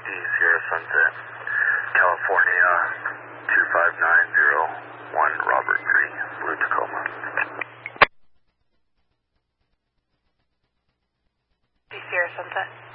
Sierra Sunset, California 25901, Robert 3, Blue Tacoma. Sierra Sunset.